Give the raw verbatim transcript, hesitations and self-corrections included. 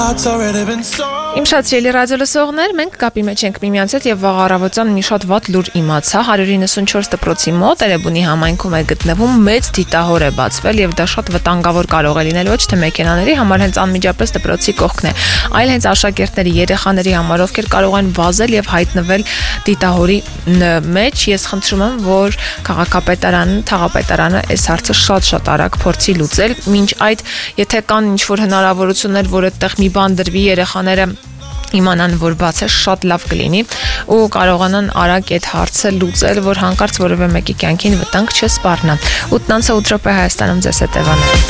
Իմ շատ սիրելի ռադիոլսողներ, մենք կապի մեջ ենք միմյանց հետ եւ վաղ առավոտյան մի շատ վատ լուր իմացա. one ninety-four դպրոցի մոտ Էրեբունի համայնքում է գտնվում մեծ դիտահոր է բացվել եւ դա շատ վտանգավոր կարող է լինել ոչ թե մեքենաների համար, հենց անմիջապես դպրոցի կողքն է, այլ հենց աշակերտների, երեխաների համար, ովքեր կարող են վազել եւ հայտնվել դիտահորի մեջ։ Ես խնդրում եմ, որ քաղաքապետարանը, թաղապետարանը այս հարցը շատ-շատ արագ փորձի լուծել։ Մինչ այդ, եթե կան ինչ-որ հնարավորություններ, որ այդտեղ մի բան դրվի, երեխաները իմանան, որ բաց է, շատ լավ կլինի ու կարողանան արագ այդ հարցը լուծել, որ հանկարծ որևէ մեկի կյանքին վտանգ չսպառնա։ ութ րոպե Հայաստանում ձեզ հետ Էվան։